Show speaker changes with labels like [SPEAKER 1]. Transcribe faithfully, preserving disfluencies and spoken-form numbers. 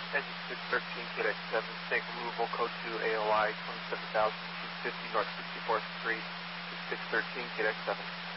[SPEAKER 1] Engine six thirteen, K D X seven, Saint Louisville, code two, A O I twenty-seven thousand two hundred fifty, North sixty-fourth Street, six thirteen, K D X seven.